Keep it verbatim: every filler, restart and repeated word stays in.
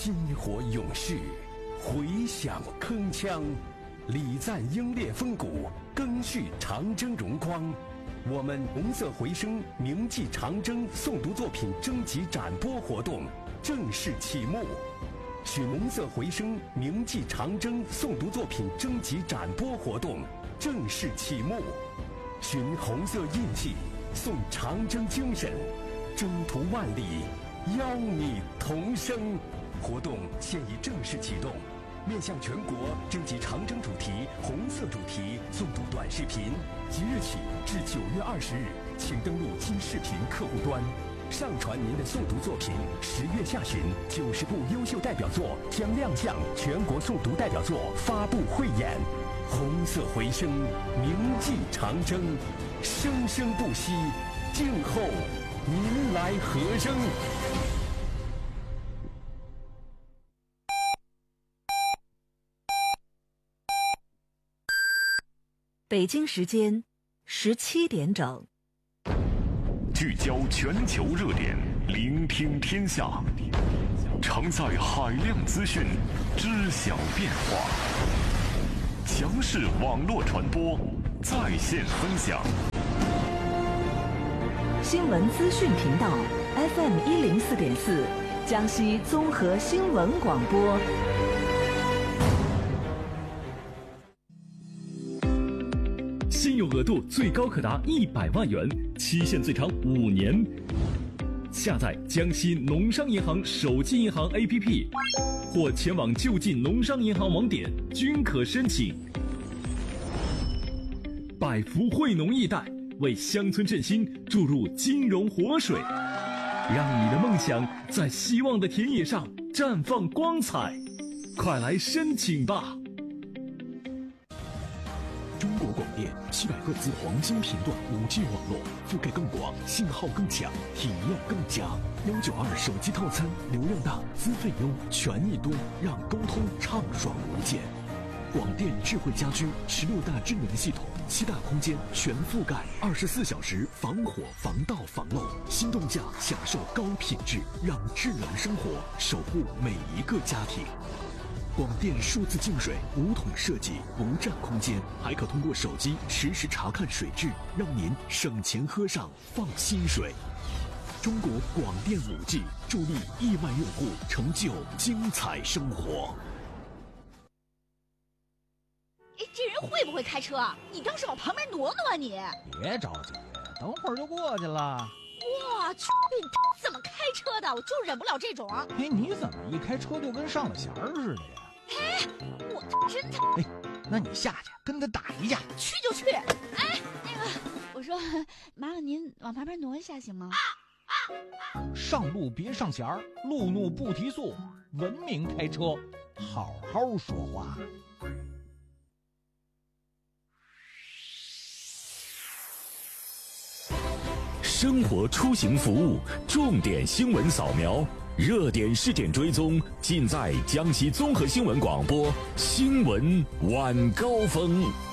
薪火永续，回响铿锵，礼赞英烈风骨，赓续长征荣光。我们红色回声铭记长征诵读作品征集展播活动正式启幕。寻红色回声铭记长征诵读作品征集展播活动正式启幕。寻红色印记，诵长征精神，征途万里，邀你同声。活动现已正式启动，面向全国征集长征主题、红色主题诵读短视频，即日起至九月二十日，请登录金视频客户端，上传您的诵读作品。十月下旬，九十部优秀代表作将亮相全国诵读代表作发布汇演。红色回声，铭记长征，生生不息，静候您来和声。 北京时间十七点整， 聚焦全球热点，聆听天下，承载海量资讯，知晓变化。强势网络传播，在线分享。 新闻资讯频道 F M 一零四点四，江西综合新闻广播。 信用额度最高可达一百万元，期限最长五年。下载江西农商银行手机银行 A P P， 或前往就近农商银行网点均可申请。百福惠农易贷为乡村振兴注入金融活水，让你的梦想在希望的田野上绽放光彩。快来申请吧！ 中国广电七百赫兹黄金频段 五 G 网络，覆盖更广，信号更强，体验更佳。幺九二手机套餐，流量大，资费优，权益多，让沟通畅爽无间。广电智慧家居十六大智能系统，七大空间全覆盖，二十四小时防火防盗防漏，心动价享受高品质，让智能生活守护每一个家庭。广电数字净水无桶设计，不占空间，还可通过手机实时查看水质，让您省钱喝上放心水。中国广电 五 G 助力亿万用户成就精彩生活。 哎，这人会不会开车？你倒是往旁边挪挪啊你！ 别着急，等会儿就过去了。 我去，你怎么开车的？我就忍不了这种。 哎，你怎么一开车就跟上了弦儿似的呀？ 哎，我真的。 哎，那你下去跟他打一架。 去就去。哎，那个，我说，麻烦您往旁边挪一下行吗？ 上路别上弦儿，路怒不提速，文明开车，好好说话。 生活出行服务重点新闻扫描，热点事件追踪，尽在江西综合新闻广播新闻晚高峰。